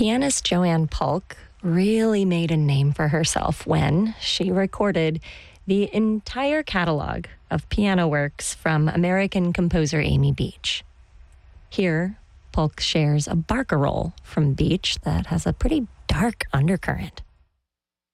Pianist Joanne Polk really made a name for herself when she recorded the entire catalog of piano works from American composer Amy Beach. Here, Polk shares a barcarolle from Beach that has a pretty dark undercurrent.